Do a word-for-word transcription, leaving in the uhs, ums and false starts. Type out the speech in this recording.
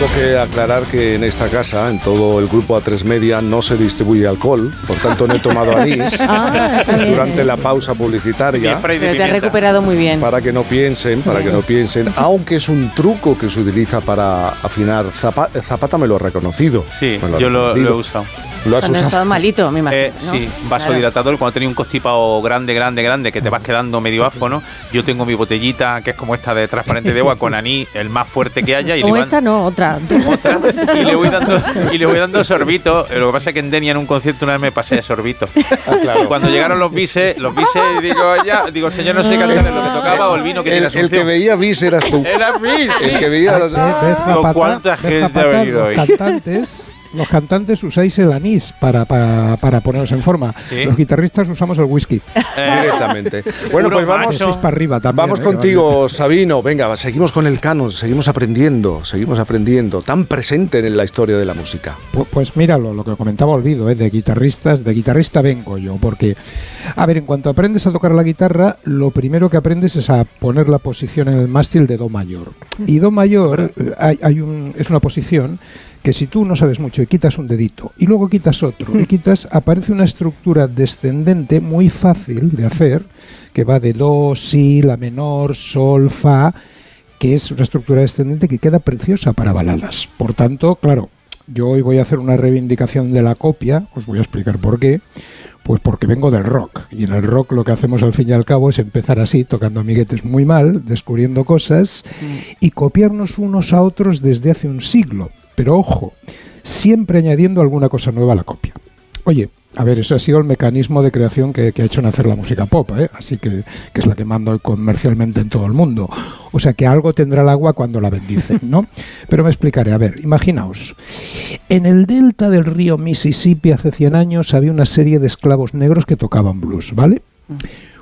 que aclarar que en esta casa, en todo el grupo A tres Media, no se distribuye alcohol, por tanto no he tomado anís Ah, durante la pausa publicitaria. Pero te has recuperado muy bien. Para que no piensen, para Sí. que no piensen, aunque es un truco que se utiliza para afinar. Zapata, Zapata me lo ha reconocido. Sí, Me ha yo lo, reconocido. lo he usado. ¿Lo has Cuando has usado? estado malito, me imagino. Eh, ¿no? Sí, vasodilatador, cuando tenía un constipado grande, grande, grande, que te vas quedando medio áfono, yo tengo mi botellita, que es como esta de transparente de agua, con anís, el más fuerte que haya. Y Como le esta van, no, otra. otra, y, le voy dando, y le voy dando sorbito. Lo que pasa es que en Denia, en un concierto, una vez me pasé de sorbito. Ah, claro. Cuando llegaron los bises, los bises, digo, ya, digo, señor, no sé cantar es lo que tocaba o el vino que El, tiene el que veía bis eras tú. Era bis, sí. El que veía... Ve- ve Zapata, ¿Cuánta ve gente Zapata, ha venido los hoy? cantantes, los cantantes usáis el anís para, para, para poneros en forma. ¿Sí? Los guitarristas usamos el whisky. Eh, Directamente. Bueno, Puro pues vamos, macho. Seis para arriba también. vamos ¿eh? contigo, Sabino. Venga, seguimos con el canon, seguimos aprendiendo, seguimos aprendiendo. Tan presente en la historia de la música. Pu- Pues míralo, lo que comentaba Olvido, ¿eh? de guitarristas, de guitarrista vengo yo, porque, a ver, en cuanto aprendes a tocar la guitarra, lo primero que aprendes es a poner la posición en el mástil de Do mayor. Y Do mayor eh, hay, hay un, es una posición que si tú no sabes mucho y quitas un dedito y luego quitas otro y quitas, aparece una estructura descendente muy fácil de hacer, que va de Do, Si, La menor, Sol, Fa, que es una estructura descendente que queda preciosa para baladas. Por tanto, claro, yo hoy voy a hacer una reivindicación de la copia, os voy a explicar por qué. Pues porque vengo del rock, y en el rock lo que hacemos al fin y al cabo es empezar así, tocando amiguetes muy mal, descubriendo cosas, y copiarnos unos a otros desde hace un siglo. Pero ojo, siempre añadiendo alguna cosa nueva a la copia. Oye, a ver, ese ha sido el mecanismo de creación que, que ha hecho nacer la música pop, ¿eh? Así que, que es la que mando hoy comercialmente en todo el mundo. O sea que algo tendrá el agua cuando la bendicen, ¿no? Pero me explicaré. A ver, imaginaos, en el delta del río Mississippi hace cien años había una serie de esclavos negros que tocaban blues, ¿vale?